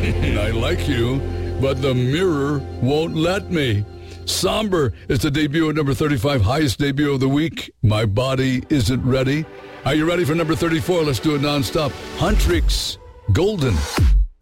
I like you, but the mirror won't let me. Somber is the debut at number 35, highest debut of the week. My Body Isn't Ready. Are you ready for number 34? Let's do it nonstop. Huntrix, Golden.